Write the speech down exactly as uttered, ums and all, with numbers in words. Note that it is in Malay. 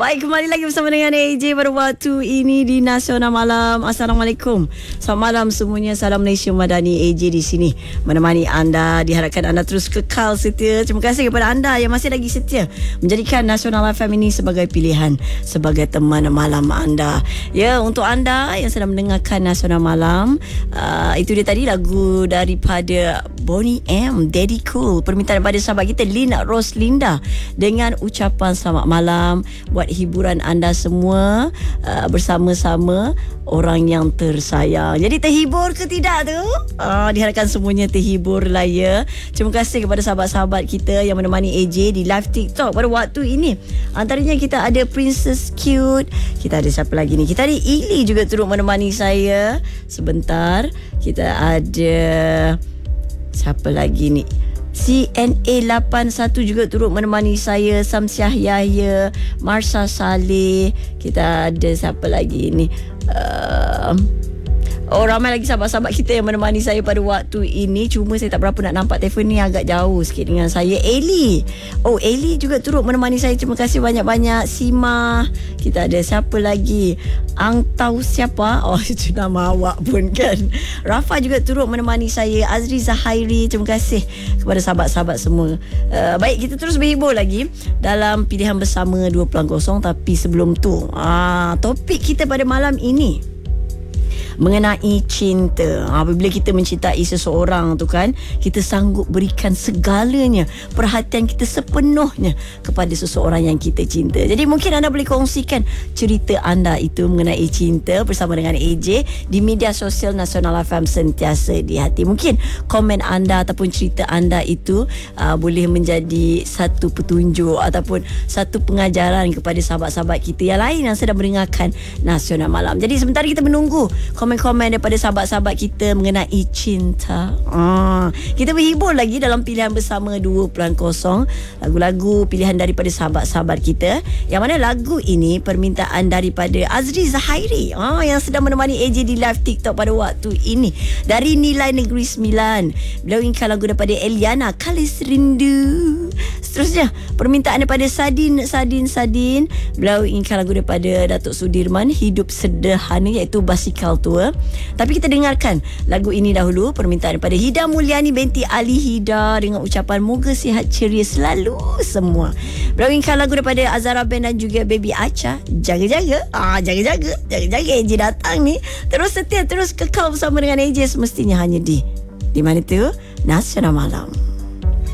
Baik, kembali lagi bersama dengan A J pada waktu ini di Nasional Malam. Assalamualaikum. Selamat malam semuanya. Salam Malaysia Madani. A J di sini menemani anda. Diharapkan anda terus kekal setia. Terima kasih kepada anda yang masih lagi setia menjadikan Nasional F M ini sebagai pilihan, sebagai teman malam anda. Ya, untuk anda yang sedang mendengarkan Nasional Malam, uh, itu dia tadi lagu daripada Boney M, Daddy Cool, permintaan daripada sahabat kita Lina Roslinda, dengan ucapan selamat malam buat hiburan anda semua, uh, bersama-sama orang yang tersayang. Jadi terhibur ke tidak tu? Uh, diharapkan semuanya terhibur lah ya. Terima kasih kepada sahabat-sahabat kita yang menemani A J di live TikTok pada waktu ini. Antaranya kita ada Princess Cute, kita ada siapa lagi ni? Kita ada Ili juga turut menemani saya. Sebentar, kita ada siapa lagi ni? C N A lapan satu juga turut menemani saya. Samsiah Yahya, Marsha Saleh. Kita ada siapa lagi ni? Uh, Oh, ramai lagi sahabat-sahabat kita yang menemani saya pada waktu ini. Cuma saya tak berapa nak nampak telefon ni, agak jauh sikit dengan saya. Eli. Oh, Eli juga turut menemani saya. Terima kasih banyak-banyak. Sima. Kita ada siapa lagi? Ang tahu siapa? Oh, itu nama awak pun kan. Rafa juga turut menemani saya. Azri Zahairi. Terima kasih kepada sahabat-sahabat semua. Uh, baik, kita terus berhibur lagi dalam pilihan bersama dua kosong. Tapi sebelum tu, ah, topik kita pada malam ini mengenai cinta. Apabila kita mencintai seseorang tu kan, kita sanggup berikan segalanya, perhatian kita sepenuhnya kepada seseorang yang kita cinta. Jadi mungkin anda boleh kongsikan cerita anda itu mengenai cinta bersama dengan A J di media sosial Nasional F M sentiasa di hati. Mungkin komen anda ataupun cerita anda itu uh, boleh menjadi satu petunjuk ataupun satu pengajaran kepada sahabat-sahabat kita yang lain yang sedang mendengarkan Nasional Malam. Jadi sebentar kita menunggu komen-komen daripada sahabat-sahabat kita mengenai cinta. Ah, kita berhibur lagi dalam pilihan bersama dua kosong. Lagu-lagu pilihan daripada sahabat-sahabat kita. Yang mana lagu ini permintaan daripada Azri Zahairi, ah, yang sedang menemani A J di live TikTok pada waktu ini. Dari Nilai Negeri Sembilan. Beliau inginkan lagu daripada Eliana, Kalis Rindu. Seterusnya, permintaan daripada Sadin, Sadin, Sadin. Beliau inginkan lagu daripada Datuk Sudirman, Hidup Sederhana, iaitu Basikal Tua. Tapi kita dengarkan lagu ini dahulu. Permintaan daripada Hida Mulyani binti Ali Hida dengan ucapan moga sihat ceria selalu semua. Beliau inginkan lagu daripada Azara Ben dan juga Baby Acha, Jaga-jaga. Ah, jaga-jaga. Jaga-jaga A J datang ni. Terus setia, terus kekal bersama dengan A J semestinya hanya di Di mana tu? Nasional Malam.